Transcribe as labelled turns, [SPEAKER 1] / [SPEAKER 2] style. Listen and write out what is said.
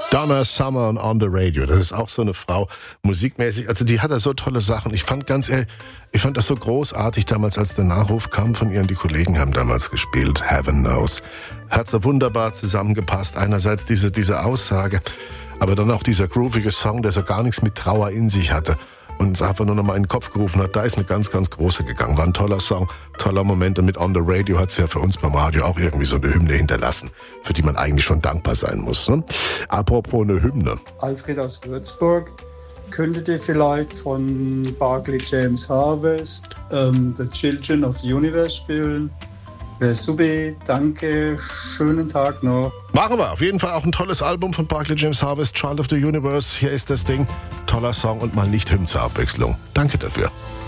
[SPEAKER 1] Donna Summer on the Radio, das ist auch so eine Frau, musikmäßig, also die hat da so tolle Sachen. Ich fand das so großartig damals, als der Nachruf kam von ihr und die Kollegen haben damals gespielt, Heaven Knows. Hat so wunderbar zusammengepasst, einerseits diese Aussage, aber dann auch dieser groovige Song, der so gar nichts mit Trauer in sich hatte und uns einfach nur noch mal in den Kopf gerufen hat, da ist eine ganz, ganz große gegangen. War ein toller Song, toller Moment und mit On the Radio hat sie ja für uns beim Radio auch irgendwie so eine Hymne hinterlassen, für die man eigentlich schon dankbar sein muss. Ne? Apropos eine Hymne.
[SPEAKER 2] Alfred aus Würzburg, könntet ihr vielleicht von Barclay James Harvest The Children of the Universe spielen? Wäre super, danke, schönen Tag noch.
[SPEAKER 1] Machen wir, auf jeden Fall auch ein tolles Album von Barclay James Harvest, Child of the Universe. Hier ist das Ding, toller Song und mal nicht Hymn zur Abwechslung. Danke dafür.